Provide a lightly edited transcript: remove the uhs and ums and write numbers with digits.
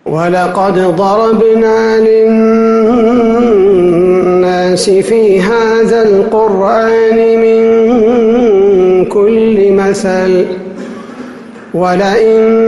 ولقد ضربنا للناس في هذا القرآن من كل مثل ولئن